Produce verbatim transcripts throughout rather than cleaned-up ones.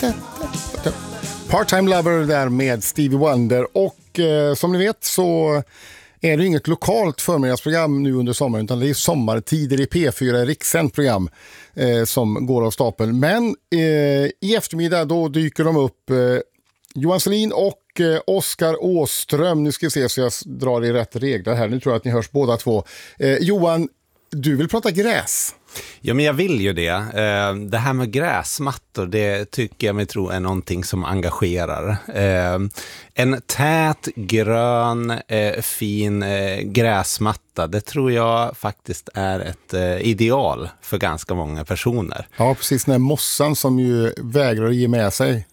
Part-time Lover där med Stevie Wonder. Och eh, som ni vet så är det inget lokalt förmiddagsprogram nu under sommaren, utan det är sommartider i P fyra, rikssänt program eh, som går av stapeln. Men eh, i eftermiddag då dyker de upp eh, Johan Selin och eh, Oskar Åström. Nu ska vi se så jag drar i rätt regler här. Nu tror jag att ni hörs båda två. Eh, Johan, du vill prata gräs. Ja, men jag vill ju det. Det här med gräsmattor, det tycker jag mig tro är någonting som engagerar. En tät, grön, fin gräsmatta, det tror jag faktiskt är ett ideal för ganska många personer. Ja, precis. Den här mossan som ju vägrar att ge med sig.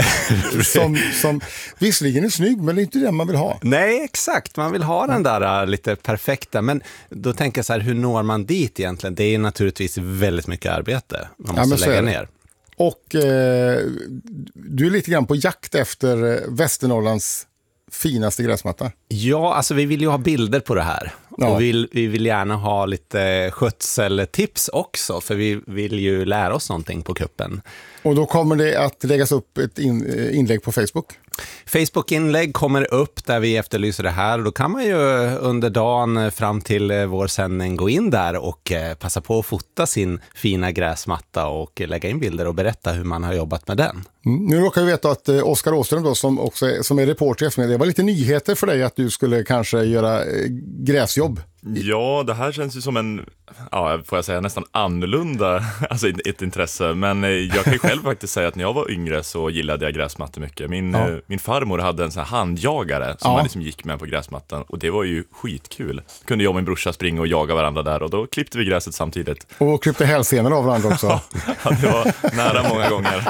som, som visserligen är snygg, men det är inte det man vill ha. Nej, exakt. Man vill ha den där lite perfekta. Men då tänker jag så här, hur når man dit egentligen? Det är naturligtvis väldigt mycket arbete man måste ja, lägga ner. Och eh, du är lite grann på jakt efter Västernorrlands finaste gräsmatta. Ja, alltså vi vill ju ha bilder på det här. Ja. Och vi, vi vill gärna ha lite skötseltips också, för vi vill ju lära oss någonting på kuppen. Och då kommer det att läggas upp ett in, inlägg på Facebook? Facebook-inlägg kommer upp där vi efterlyser det här. Då kan man ju under dagen fram till vår sändning gå in där och passa på att fota sin fina gräsmatta och lägga in bilder och berätta hur man har jobbat med den. Mm. Nu råkar vi veta att eh, Oskar Åström då, som, också är, som är reporter efter mig, det var lite nyheter för dig att du skulle kanske göra eh, gräsjobb. Ja, det här känns ju som en, ja, får jag säga, nästan annorlunda alltså ett intresse. Men jag kan ju själv faktiskt säga att när jag var yngre så gillade jag gräsmattor mycket. Min, ja. min farmor hade en sån här handjagare som ja. man liksom gick med på gräsmattan. Och det var ju skitkul. Kunde jag och min brorsa springa och jaga varandra där. Och då klippte vi gräset samtidigt. Och klippte hälsenor av varandra också. Ja, det var nära många gånger.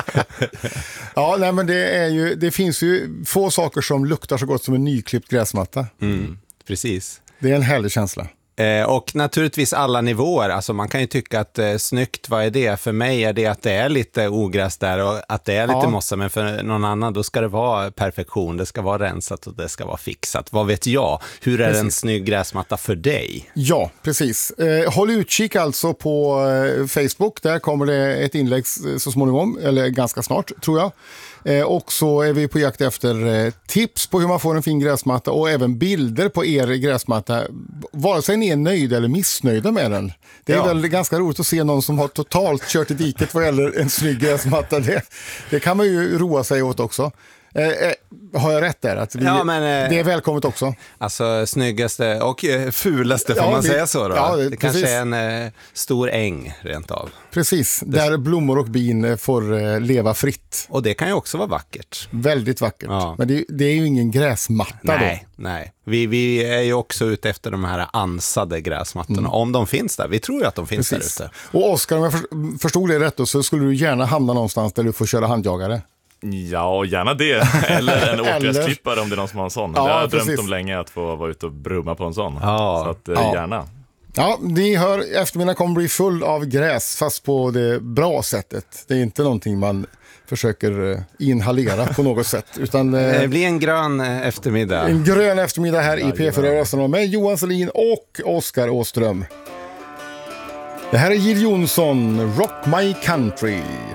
Ja, nej, men det, är ju, det finns ju få saker som luktar så gott som en nyklippt gräsmatta. Mm, precis. Det är en härlig känsla. Eh, och naturligtvis alla nivåer. Alltså man kan ju tycka att eh, snyggt, vad är det? För mig är det att det är lite ogräs där och att det är lite ja. mossa. Men för någon annan då ska det vara perfektion. Det ska vara rensat och det ska vara fixat. Vad vet jag? Hur är precis. en snygg gräsmatta för dig? Ja, precis. Eh, håll utkik alltså på eh, Facebook. Där kommer det ett inlägg så småningom. Eller ganska snart, tror jag. Eh, och så är vi på jakt efter eh, tips på hur man får en fin gräsmatta och även bilder på er gräsmatta. Vare sig ni är nöjda eller missnöjda med den. Det är ja. väl ganska roligt att se någon som har totalt kört i diket vad gäller en snygg gräsmatta. Det, det kan man ju roa sig åt också. Eh, eh, har jag rätt där? Att vi, ja, men, eh, det är välkommet också. Alltså snyggaste och eh, fulaste får ja, man vi, säga så då? Ja, det det kanske är en eh, stor äng rent av. Precis, där det... blommor och bin får eh, leva fritt. Och det kan ju också vara vackert. Väldigt vackert. Ja. Men det, det är ju ingen gräsmatta nej, då. Nej, vi, vi är ju också ute efter de här ansade gräsmattorna. Mm. Om de finns där. Vi tror ju att de finns Precis. där ute. Och Oskar, om jag förstod det rätt då, så skulle du gärna hamna någonstans där du får köra handjagare. Ja, gärna det. Eller en åkgräsklippare om det är någon som har en sån. Ja, det har jag drömt om länge att få vara ute och brumma på en sån. Ja. Så att, ja. gärna. Ja, ni hör, eftermiddagen kommer bli full av gräs, fast på det bra sättet. Det är inte någonting man försöker inhalera på något sätt. Utan, det blir en grön eftermiddag. En grön eftermiddag här ja, i P fyra med Johan Selin och Oskar Åström. Det här är Jill Johnson, Rock My Country.